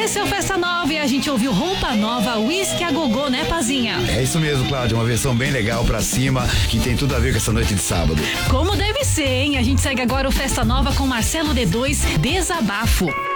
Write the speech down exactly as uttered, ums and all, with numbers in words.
Esse é o Festa Nova e a gente ouviu Roupa Nova, Whisky a Gogô, né, Pazinha? É isso mesmo, Cláudia, uma versão bem legal pra cima, que tem tudo a ver com essa noite de sábado. Como deve ser, hein? A gente segue agora o Festa Nova com Marcelo D dois, Desabafo.